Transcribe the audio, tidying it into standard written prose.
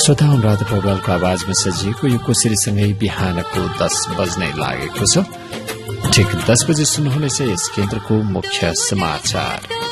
श्रोता अनुराधा पौड्वालको आवाजमा सजिएको यो कोसेलीसँगै बिहानको 10 बज्नै लागेको छ। ठिक 10 बजे सुन्नुहुनेछ यस केन्द्रको मुख्य समाचार।